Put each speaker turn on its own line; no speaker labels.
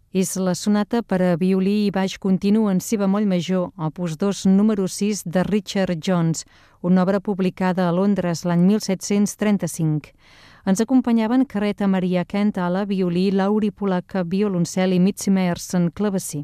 És la sonata per a violí i baix continu en si bemoll major, opus 2, número 6, de Richard Jones, una obra publicada a Londres l'any 1735. Ens acompanyaven Carreta Maria Kent, ala, violí, Lauri Polacca, violoncel i Mitzi Meyerson, clavecí.